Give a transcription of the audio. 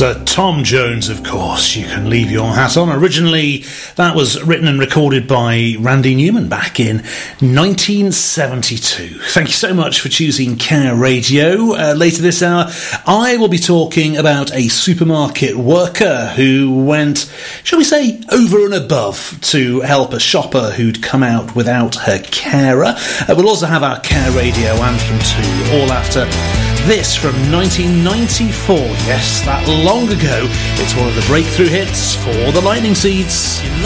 Tom Jones, of course. You can leave your hat on. Originally, that was written and recorded by Randy Newman back in 1972. Thank you so much for choosing Care Radio. Later this hour, I will be talking about a supermarket worker who went, shall we say, over and above to help a shopper who'd come out without her carer. We'll also have our Care Radio anthem too, all after this from 1994. Yes, that long ago. It's one of the breakthrough hits for the Lightning Seeds.